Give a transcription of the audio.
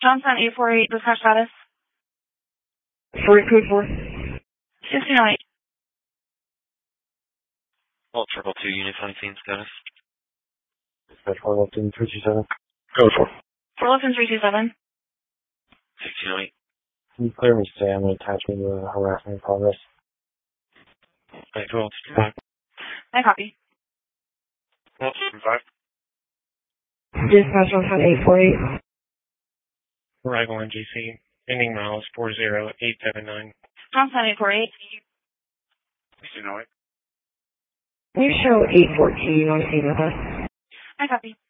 Johnson 848, dispatch status. Sorry, code 4. 1608. Vault 222, unit 17 status. Dispatch 411 327. Code 4. 411 327. 1608. Can you clear me today? I'm going to attach me to harassment in progress. Hey, 12, I copy. 5. Dispatch 848. Arrival NGC. Ending miles 40879. Johnson 848. 1608. Can you show 814 on scene with us? I copy.